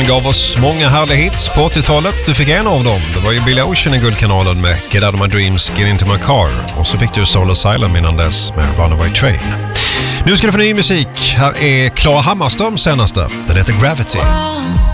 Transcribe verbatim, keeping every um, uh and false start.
gav oss många härliga hits på åttiotalet. Du fick en av dem. Det var ju Billy Ocean i Guldkanalen med Get Out of My Dreams, Get Into My Car. Och så fick du Soul Asylum innan dess med Runaway Train. Nu ska du få ny musik. Här är Klara Hammarströms senaste. Den heter Gravity.